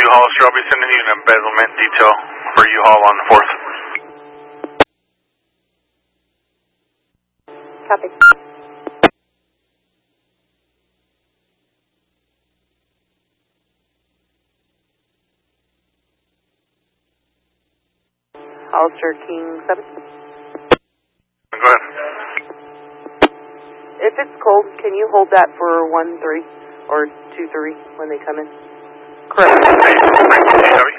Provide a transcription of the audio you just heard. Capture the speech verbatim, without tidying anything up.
Hollister. I'll be sending you an embezzlement detail for U-Haul on the fourth. Copy. Hollister King seven. Go ahead. If it's cold, can you hold that for one three or two three when they come in? Correct. Hey,